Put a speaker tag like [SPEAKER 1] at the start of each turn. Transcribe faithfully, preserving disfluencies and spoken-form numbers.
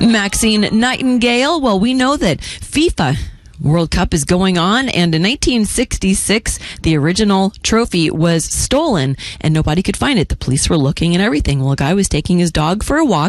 [SPEAKER 1] Maxine Nightingale. Well, we know that FIFA World Cup is going on, and in nineteen sixty-six, the original trophy was stolen, and nobody could find it. The police were looking and everything. Well, a guy was taking his dog for a walk,